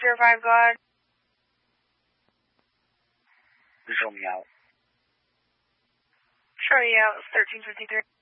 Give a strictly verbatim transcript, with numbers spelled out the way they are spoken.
zero five, go ahead. Show me out. Show you out, thirteen fifty-three.